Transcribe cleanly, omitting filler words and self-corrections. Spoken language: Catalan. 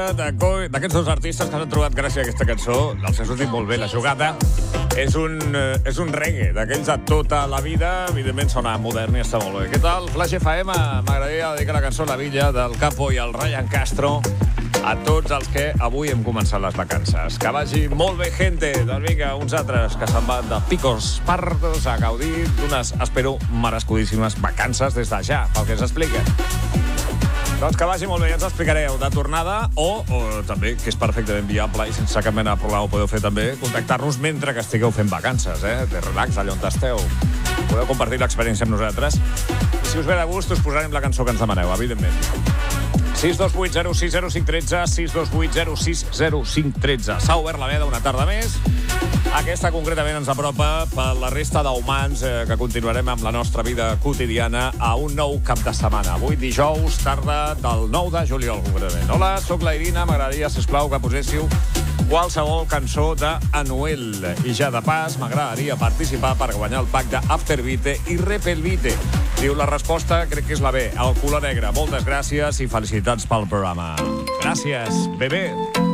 d'aquests dos artistes que s'han trobat gràcies a aquesta cançó. Els ha sortit molt bé la jugada. És un reggae d'aquells de tota la vida. Evidentment sona modern i està molt bé. Què tal? Flash FM, m'agradaria dedicar la cançó a la Villa del Capo i el Ryan Castro a tots els que avui hem començat les vacances. Que vagi molt bé, gente. Doncs vinga, uns altres que se'n van de Picos Pardos a gaudir d'unes, espero, merescudíssimes vacances des de ja, pel que s'explica. Doncs que vagi molt bé, ja ens explicareu de tornada o també, que és perfectament viable i sense cap mena de problema ho podeu fer també, contactar-nos mentre que estigueu fent vacances, de relax, allà on esteu. Podeu compartir l'experiència amb nosaltres. I si us ve de gust, us posarem la cançó que ens demaneu, evidentment. 628 060513, 628 060513. S'ha obert la veda una tarda més. Aquesta concretament ens apropa per la resta d'humans que continuarem amb la nostra vida quotidiana a un nou cap de setmana. Avui dijous, tarda del 9 de juliol, concretament. Hola, sóc la Irina. M'agradaria, sisplau, que poséssiu qualsevol cançó d'Anuel. I ja de pas, m'agradaria participar per guanyar el pack d'Afterbeat i Repelbeat. Diu la resposta, crec que és la B, el color negre. Moltes gràcies i felicitats pel programa. Gràcies, bebè.